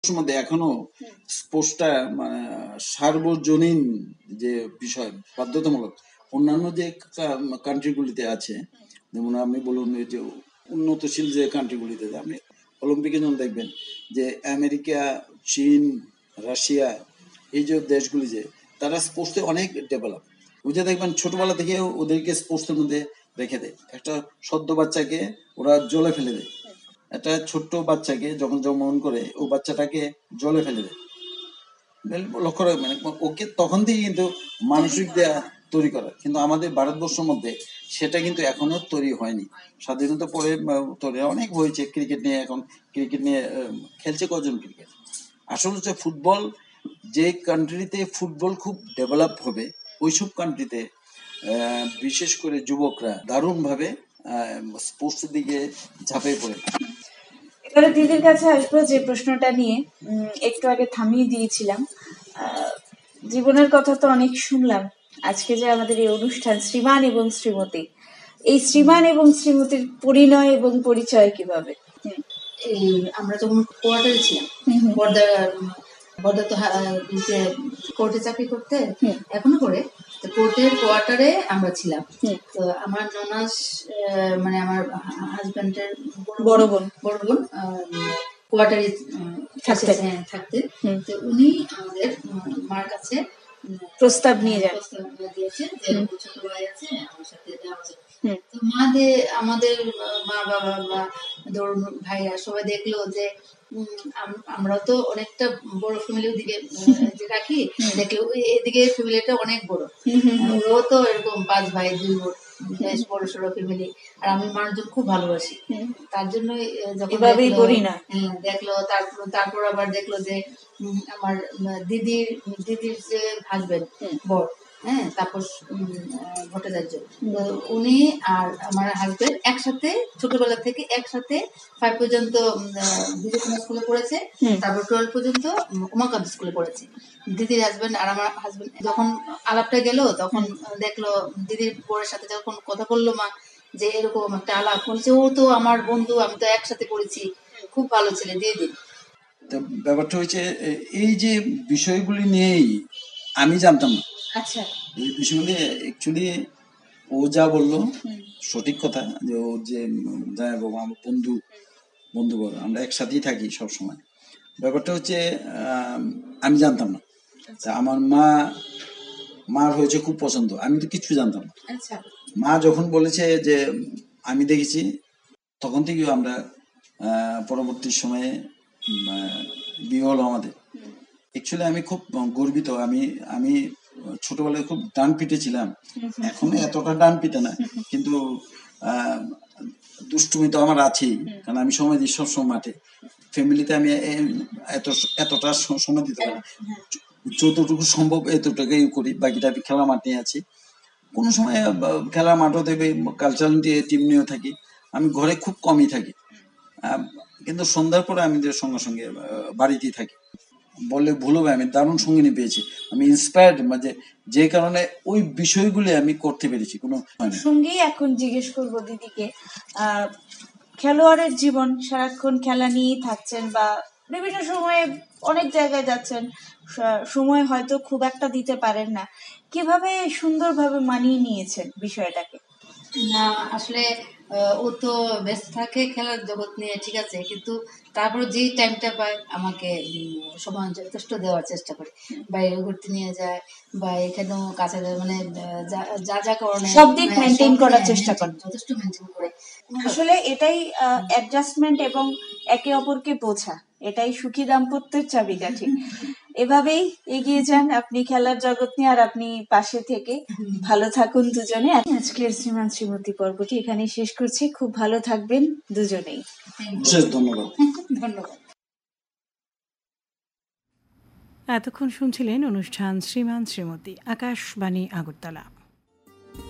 মধ্যে এখনো স্পোর্টসটা মানে সার্বজনীন যে বিষয় বাধ্যতামূলক। অন্যান্য যে কান্ট্রিগুলিতে আছে, যেমন আপনি বলুন এই যে উন্নতশীল যে কান্ট্রিগুলিতে আপনি অলিম্পিকে যখন দেখবেন যে আমেরিকা, চীন, রাশিয়া, এই যে দেশগুলি যে তারা স্পোর্টসে অনেক ডেভেলপ। ওই যে দেখবেন ছোটবেলা থেকে ওদেরকে স্পোর্টসের মধ্যে রেখে দেয়। একটা সদ্য বাচ্চাকে ওরা জলে ফেলে দেয়, একটা ছোট্ট বাচ্চাকে যখন জন্মগ্রহণ করে ও বাচ্চাটাকে জলে ফেলে দেয়। লক্ষ্য রাখবেন মানে ওকে তখন থেকে কিন্তু মানসিক দেয়া তৈরি করা, কিন্তু আমাদের ভারতবর্ষের মধ্যে সেটা কিন্তু এখনো তৈরি হয়নি। স্বাধীনতা পরে তৈরি অনেক হয়েছে ক্রিকেট নিয়ে, এখন ক্রিকেট নিয়ে খেলছে কজন ক্রিকেট। আসলে হচ্ছে ফুটবল, যে কান্ট্রিতে ফুটবল খুব ডেভেলপ হবে ওইসব কান্ট্রিতে বিশেষ করে যুবকরা দারুণভাবে স্পোর্টসের দিকে ঝাঁপিয়ে পড়ে। এবারে দিদির কাছে আসবো যে প্রশ্নটা নিয়ে একটু আগে থামিয়ে দিয়েছিলাম। জীবনের কথা তো অনেক শুনলাম, আজকে যে আমাদের এই অনুষ্ঠান শ্রীমান এবং শ্রীমতী, এই শ্রীমান এবং শ্রীমতীর পরিণয় এবং পরিচয় কিভাবে? এই আমরা যখন কোয়ার্টারে ছিলাম, বর্দা তো কোর্টে চাকরি করতে এখনো করে, তো কোর্টের কোয়ার্টারে আমরা ছিলাম। তো আমার ননাস মানে আমার হাজবেন্ডের বড় বোন কোয়ার্টারে থাকতেন। তো উনি আমাদের মার কাছে প্রস্তাব নিয়ে দিয়েছে যে ছোট ভাই আছে আমার সাথে যাওয়া যাবে। তো আমাদের মা বাবা বা ধরুন ভাইরা সবাই দেখলো যে আমরা তো অনেকটা বড় ফ্যামিলি ওদিকে রাখি, দেখলো এদিকে ফ্যামিলিটা অনেক বড়, ওরাও তো এরকম 5 ভাই 2 বোন, বেশ বড় সড়ো ফ্যামিলি। আর আমি মানুষজন খুব ভালোবাসি, তার জন্য যখন দেখলো তারপর আবার দেখলো যে আমার দিদির যে হাজবেন্ড বড়, তাপস ভট্টাচার্য, উনি আর আমার হাজবেন্ড একসাথে ছোটবেলা থেকে একসাথে 5 পর্যন্ত বিবেকানন্দ স্কুলে পড়েছে, তারপর 12 পর্যন্ত উমাকান্ত স্কুলে পড়েছে। দিদির হাজবেন্ড আর আমার হাজবেন্ড যখন আলাপটা গেল, তখন দেখলো দিদির বোনের সাথে যখন কথা বললো মা, যে এরকম একটা আলাপ বলছে, ও তো আমার বন্ধু, আমি তো একসাথে পড়েছি, খুব ভালো ছেলে, দিয়ে দিন। ব্যাপারটা হচ্ছে এই যে বিষয়গুলি নিয়েই আমি জানতাম না। আচ্ছা, এই বিষয়গুলি অ্যাকচুয়ালি ও যা বললো সঠিক কথা, যে ও যে যাই বাবা আমার বন্ধু বল, আমরা একসাথেই থাকি সব সময়। ব্যাপারটা হচ্ছে আমি জানতাম না। আমার মার হয়েছে খুব পছন্দ, আমি তো কিছু জানতাম না। মা যখন বলেছে যে আমি দেখেছি, তখন থেকেই আমরা পরবর্তী সময়ে বিয়ে হলো আমাদের। অ্যাকচুয়ালি আমি খুব গর্বিত। আমি ছোটবেলায় খুব ডান পিটে ছিলাম, এখন এতটা ডান পিটে না, কিন্তু দুষ্টুমি তো আমার আছেই, কারণ আমি সময় দিই সবসময় মাঠে। ফ্যামিলিতে আমি এতটা সময় দিতে পারি, যতটুকু সম্ভব এতটুকুই করি, বাকিটা আমি খেলা মাঠ নিয়ে আছি। কোনো সময় খেলার মাঠও দেবে, কালচারাল টিম নিয়েও থাকি। আমি ঘরে খুব কমই থাকি, কিন্তু সন্ধ্যার পরে আমি সঙ্গে সঙ্গে বাড়িতেই থাকি। বললে ভুল হবে, আমি দারুণ সঙ্গিনী পেয়েছি, আমি ইন্সপায়ার্ড, মানে যে কারণে ওই বিষয়গুলি আমি করতে পেরেছি। কোনো সঙ্গী এখন জিজ্ঞেস করবো দিদিকে, খেলোয়াড়ের জীবন, সারাক্ষণ খেলা নিয়েই থাকছেন বা বিভিন্ন সময়ে অনেক জায়গায় যাচ্ছেন, সময় হয়তো খুব একটা দিতে পারেন না, কিভাবে সুন্দরভাবে মানিয়ে নিয়েছেন বিষয়টাকে? না আসলে ও তো ব্যস্ত থাকে খেলার জগৎ নিয়ে, ঠিক আছে, কিন্তু তারপর যেই টাইমটা পায় আমাকে সময় যথেষ্ট দেওয়ার চেষ্টা করে। বাইরে ঘুরতে নিয়ে যায় বা এখানেও কাছে, মানে যা কারণে সব দিক মেনটেন করার চেষ্টা করে, যথেষ্ট মেনটেন করে। আসলে এটাই অ্যাডজাস্টমেন্ট এবং একে অপরকে বোঝা, এটাই সুখী দাম্পত্যের চাবিকাঠি। এভাবেই এগিয়ে যান আপনি খেলার জগৎ নিয়ে, আর আপনি পাশে থেকে ভালো থাকুন দুজনে। আজকের শ্রীমান শ্রীমতী পর্বটি এখানেই শেষ করছি। খুব ভালো থাকবেন দুজনেই। ধন্যবাদ। ধন্যবাদ। এতক্ষণ শুনছিলেন অনুষ্ঠান শ্রীমান শ্রীমতী, আকাশবাণী আগরতলা।